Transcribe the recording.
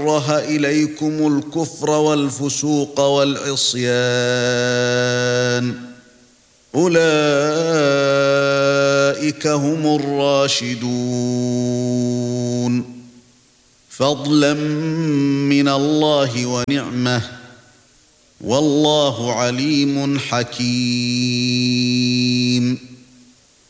أكره إليكم الكفر والفسوق والعصيان أولئك هم الراشدون فضلا من الله ونعمة والله عليم حكيم